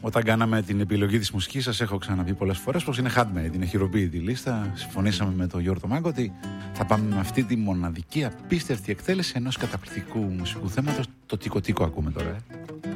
Όταν κάναμε την επιλογή της μουσικής, σας έχω ξαναπεί πολλές φορές πως είναι handmade, είναι χειροποίητη λίστα. Συμφωνήσαμε με τον Γιώργο Μάγκο ότι θα πάμε με αυτή τη μοναδική, απίστευτη εκτέλεση ενός καταπληκτικού μουσικού θέματος. Το τικο-τικο ακούμε τώρα.